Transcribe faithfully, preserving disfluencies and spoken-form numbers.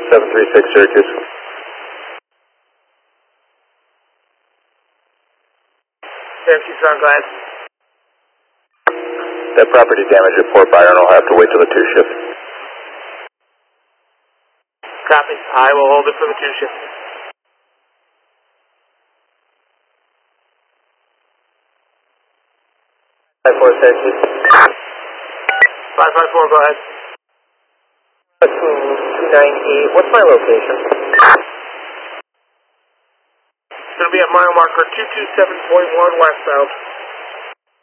seven three six Syracuse. Syracuse, on, go ahead. That property damage at Fort Byron will have to wait till the two shift. Copy. I will hold it for the two shift. five four Syracuse. five five four, go ahead. two nine eight, what's my location? It's going to be at mile marker two two seven point one westbound.